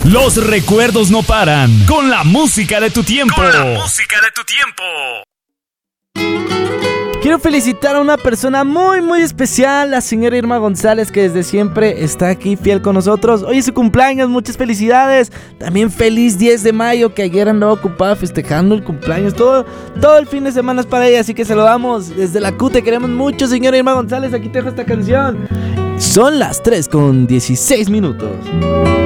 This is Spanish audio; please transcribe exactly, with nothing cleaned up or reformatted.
Los recuerdos no paran. Con la música de tu tiempo. Con la música de tu tiempo. Quiero felicitar a una persona muy muy especial, la señora Irma González, que desde siempre está aquí fiel con nosotros. Hoy es su cumpleaños, muchas felicidades. También feliz diez de mayo, que ayer andaba ocupada festejando el cumpleaños. Todo, todo el fin de semana es para ella, así que se lo damos desde la Q. Te queremos mucho, señora Irma González. Aquí te dejo esta canción. Son las tres con dieciséis minutos.